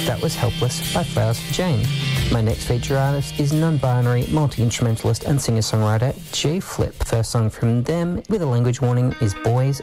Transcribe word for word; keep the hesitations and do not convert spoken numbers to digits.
That was Helpless by Flowers for Jane. My next feature artist is non-binary, multi-instrumentalist and singer-songwriter G-Flip. First song from them with a language warning is Boys